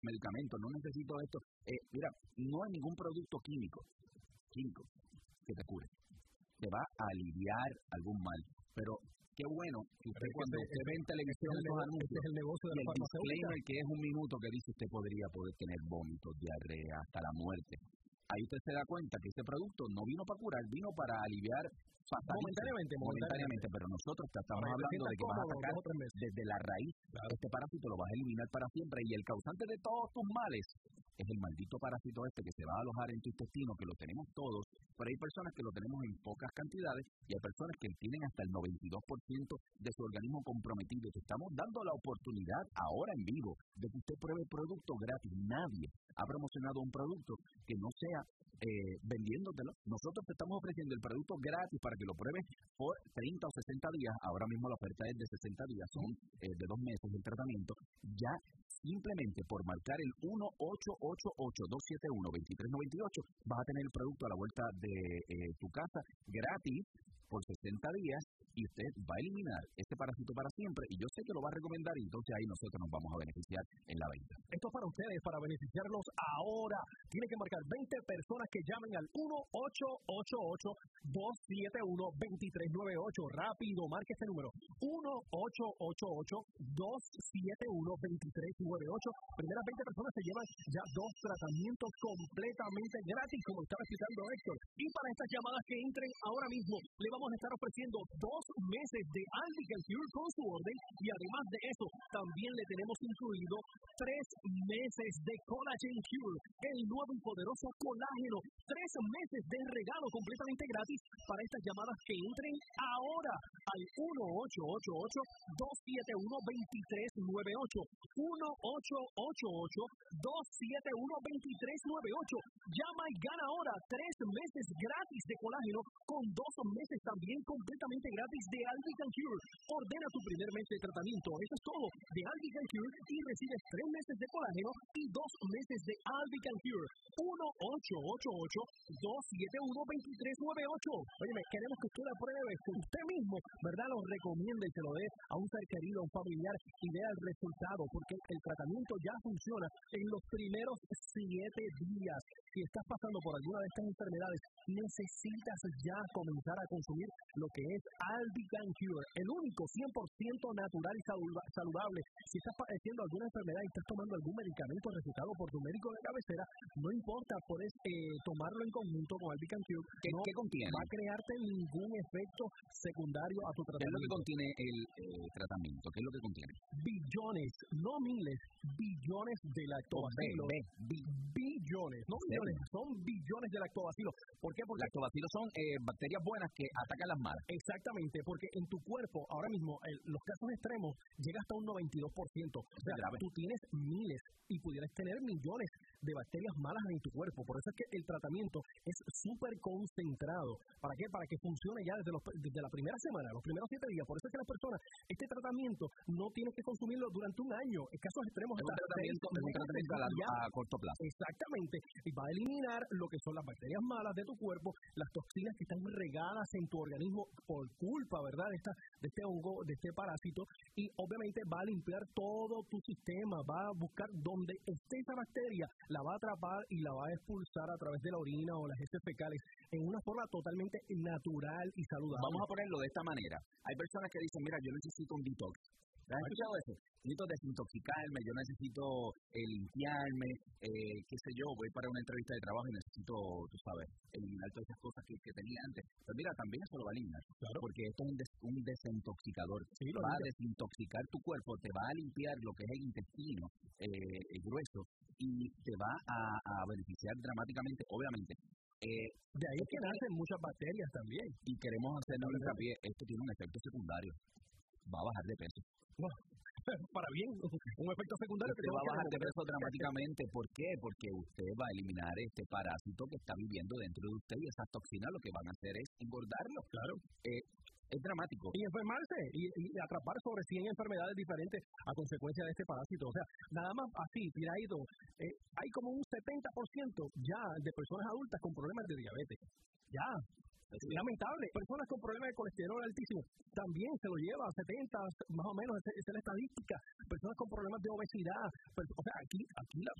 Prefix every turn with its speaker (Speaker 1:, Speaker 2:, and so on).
Speaker 1: medicamentos, no necesito esto. Mira, no hay ningún producto químico que te cure. Te va a aliviar algún mal, pero qué bueno que usted cuando usted ve en televisión esos anuncios,
Speaker 2: es el negocio de la farmacéutica,
Speaker 1: disclaimer que es un minuto que dice usted podría poder tener vómitos, diarrea, hasta la muerte. Ahí usted se da cuenta que este producto no vino para curar, vino para aliviar momentáneamente, pero nosotros te estamos hablando de que vas a atacar desde la raíz. Claro. Este parásito lo vas a eliminar para siempre, y el causante de todos tus males es el maldito parásito que se va a alojar en tu intestino, que lo tenemos todos, pero hay personas que lo tenemos en pocas cantidades y hay personas que tienen hasta el 92% de su organismo comprometido. Te estamos dando la oportunidad ahora en vivo de que usted pruebe producto gratis. Nadie ha promocionado un producto que no sea vendiéndotelo. Nosotros te estamos ofreciendo el producto gratis para que lo pruebes por 30 o 60 días. Ahora mismo la oferta es de 60 días, son de 2 meses el tratamiento. Ya simplemente por marcar el 1-888-271-2398 vas a tener el producto a la vuelta de tu casa gratis por 60 días y usted va a eliminar este parásito para siempre, y yo sé que lo va a recomendar, y entonces ahí nosotros nos vamos a beneficiar en la venta.
Speaker 2: Esto es para ustedes, para beneficiarlos ahora. Tiene que marcar 20 personas que llamen al 1-888-271-2398. Rápido, marque este número. 1-888-271-2398. Primeras 20 personas se llevan ya 2 tratamientos completamente gratis, como estaba explicando Héctor. Y para estas llamadas que entren ahora mismo, le vamos a estar ofreciendo 2 meses de Albican Cure con su orden, y además de eso, también le tenemos incluido 3 meses de Collagen Cure, el nuevo y poderoso colágeno. 3 meses de regalo completamente gratis para estas llamadas que entren ahora al 1-888-271-2398. 1-888-271-2398. Llama y gana ahora 3 meses gratis de colágeno con 2 meses también completamente gratis de Albican Cure. Ordena tu primer mes de tratamiento. Eso es todo de Albican Cure y recibes 3 meses de colágeno y 2 meses de Albican Cure. 1-888-271-2398. Óyeme, queremos que usted la pruebe usted mismo, ¿verdad? Lo recomienda y se lo dé a un ser querido, a un familiar, y vea el resultado, porque el tratamiento ya funciona en los primeros 7 días. Si estás pasando por alguna de estas enfermedades, necesitas ya comenzar a consumir lo que es Albican Cure, el único 100% natural y saludable. Si estás padeciendo alguna enfermedad y estás tomando algún medicamento recetado por tu médico de cabecera, no importa, puedes tomarlo en conjunto con Albican Cure.
Speaker 1: ¿Qué contiene?
Speaker 2: Va a crearte ningún efecto secundario a tu tratamiento.
Speaker 1: ¿Qué es lo que contiene el tratamiento? ¿Qué es lo que contiene?
Speaker 2: Billones, no miles, billones de lactobacilos. Billones, no millones, son billones de lactobacilos. ¿Por qué? Porque
Speaker 1: lactobacilos son bacterias buenas que atacan las malas.
Speaker 2: Exactamente, porque en tu cuerpo, ahora mismo, los casos extremos llega hasta un 92%. O sea, tú tienes miles y pudieras tener millones de bacterias malas en tu cuerpo. Por eso es que el tratamiento es súper concentrado. ¿Para qué? Para que funcione ya desde la primera semana, los primeros 7 días. Por eso es que las personas, este tratamiento no tienes que consumirlo durante un año. En casos extremos
Speaker 1: es un tratamiento a corto plazo.
Speaker 2: Exactamente. Y va a eliminar lo que son las bacterias malas de tu cuerpo, las toxinas que están regadas en tu organismo por culpa, ¿verdad?, de este hongo, de este parásito, y obviamente va a limpiar todo tu sistema, va a buscar donde esté esa bacteria, la va a atrapar y la va a expulsar a través de la orina o las heces fecales en una forma totalmente natural y saludable.
Speaker 1: Vamos a ponerlo de esta manera. Hay personas que dicen, mira, yo necesito un detox. ¿Has escuchado eso? Necesito desintoxicarme, yo necesito limpiarme, qué sé yo, voy para una entrevista de trabajo y necesito, tú sabes, eliminar todas esas cosas que tenía antes. Pues mira, también eso lo va a eliminar, claro, porque esto es un desintoxicador. Sí, va a desintoxicar tu cuerpo, te va a limpiar lo que es el intestino grueso y te va a beneficiar dramáticamente, obviamente.
Speaker 2: De ahí es que nacen muchas bacterias también.
Speaker 1: Y queremos hacernos hincapié, esto tiene un efecto secundario. Va a bajar de peso.
Speaker 2: Para bien, un efecto secundario que
Speaker 1: te va a bajar de peso dramáticamente. ¿Por qué? Porque usted va a eliminar este parásito que está viviendo dentro de usted, y esas toxinas lo que van a hacer es engordarlo.
Speaker 2: Claro.
Speaker 1: Es dramático.
Speaker 2: Y enfermarse y atrapar sobre 100 enfermedades diferentes a consecuencia de este parásito. O sea, nada más así, tiradito, hay como un 70% ya de personas adultas con problemas de diabetes. Ya. Es lamentable. Personas con problemas de colesterol altísimo también se lo lleva a 70, más o menos, esa es la estadística. Personas con problemas de obesidad. O sea, aquí